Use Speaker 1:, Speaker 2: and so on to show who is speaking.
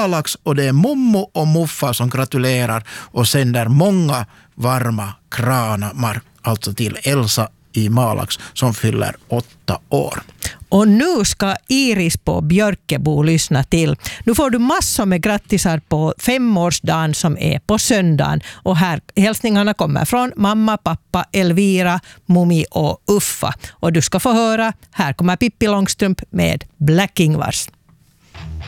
Speaker 1: Malax och det är Mommo och Muffa som gratulerar och sänder många varma kramar alltså till Elsa i Malax som fyller 8 år.
Speaker 2: Och nu ska Iris på Björkebo lyssna till. Nu får du massor med grattisar på 5-årsdagen som är på söndagen. Och här hälsningarna kommer från mamma, pappa, Elvira, Mumi och Uffa. Och du ska få höra, här kommer Pippi Långstrump med Black Ingvars.